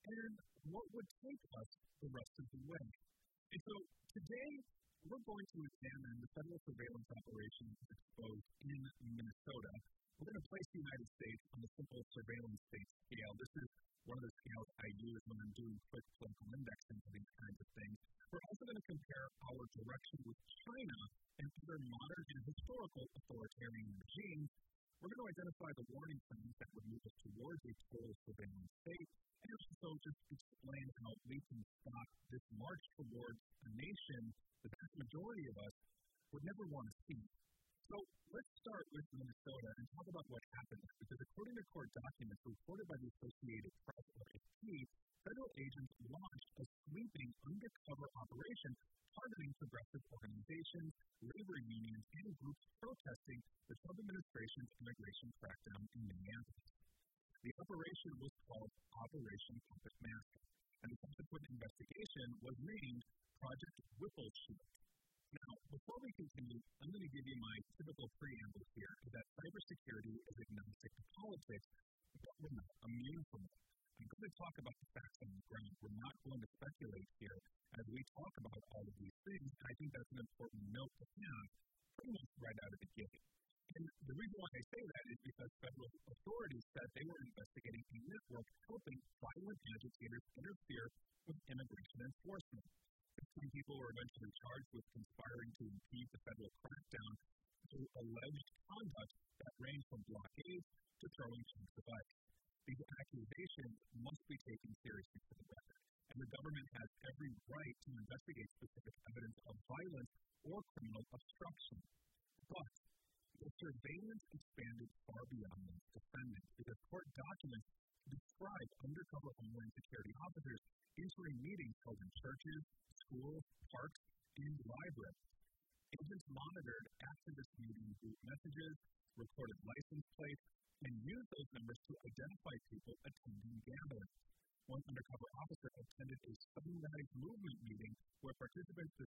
and what would take us the rest of the way. And so today, we're going to examine the federal surveillance operations exposed in Minnesota. We're going to place the United States on the simple surveillance state scale. This is one of the scales I use when I'm doing quick political indexing for these kinds of things. We're also going to compare our direction with China and other modern and historical authoritarian regimes. We're going to identify the warning signs that would move us towards a total surveillance state, and also just explain how we can stop this march towards a nation the vast majority of us would never want to see. So let's start with Minnesota and talk about what happened there, because according to court documents reported by the Associated Press, or AP, federal agents launched a sweeping undercover operation targeting progressive organizations, labor unions, and groups protesting the Trump administration's immigration crackdown in Minneapolis. The operation was called Operation Puppet Master, and the subsequent investigation was named Project Whippleshield. Now, before we continue, I'm going to give you my typical preamble here, that cybersecurity is agnostic to politics, but we're not immune from it. I'm going to talk about the facts on the ground. We're not going to speculate here as we talk about all of these things. I think that's an important note to have pretty much right out of the gate. And the reason why I say that is because federal authorities said they were investigating a network helping violent agitators interfere with immigration enforcement. 15 people were eventually charged with conspiring to impede the federal crackdown through alleged conduct that ranged from blockades to throwing chunks of ice. These accusations must be taken seriously for the record, and the government has every right to investigate specific evidence of violence or criminal obstruction. But the surveillance expanded far beyond those defendants, because court documents describe undercover Homeland Security officers entering meetings held in churches, schools, parks, and libraries. Agents monitored activist meeting group messages, recorded license plates, and used those numbers to identify people attending gatherings. One undercover officer attended a Sunrise Movement meeting where participants